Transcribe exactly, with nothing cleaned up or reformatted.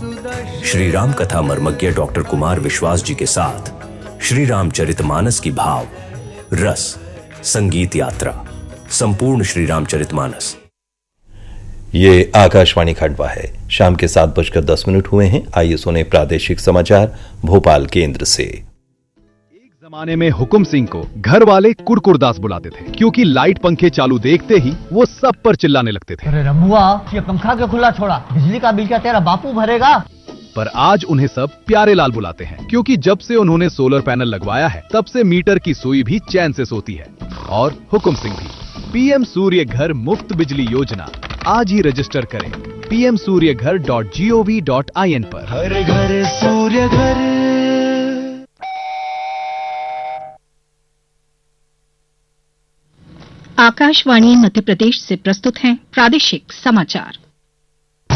श्री राम कथा मर्मज्ञ डॉक्टर कुमार विश्वास जी के साथ श्री रामचरितमानस की भाव, रस, संगीत यात्रा, संपूर्ण श्री रामचरितमानस। ये आकाशवाणी खंडवा है। शाम के सात बजकर दस मिनट हुए हैं। आइए सुने प्रादेशिक समाचार भोपाल केंद्र से। एक जमाने में हुकुम सिंह को घर वाले कुड़कुड़दास बुलाते थे, क्योंकि लाइट पंखे चालू देखते ही वो सब पर चिल्लाने लगते थे। अरे रमुआ, ये पंखा क्यों खुला छोड़ा? बिजली का बिल क्या तेरा बापू भरेगा? पर आज उन्हें सब प्यारे लाल बुलाते हैं, क्योंकि जब से उन्होंने सोलर पैनल लगवाया है तब से मीटर की सुई भी चैन से सोती है। और हुकुम सिंह भी। पीएम सूर्य घर मुफ्त बिजली योजना आज ही रजिस्टर करें पी एम सूर्य घर dot G O V dot I N पर। हर घर सूर्य घर। आकाशवाणी मध्य प्रदेश से प्रस्तुत हैं प्रादेशिक समाचार।